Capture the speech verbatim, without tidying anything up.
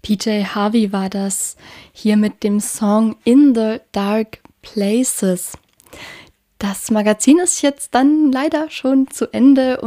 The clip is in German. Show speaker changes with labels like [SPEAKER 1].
[SPEAKER 1] P J Harvey war das hier mit dem Song In the Dark Places. Das Magazin ist jetzt dann leider schon zu Ende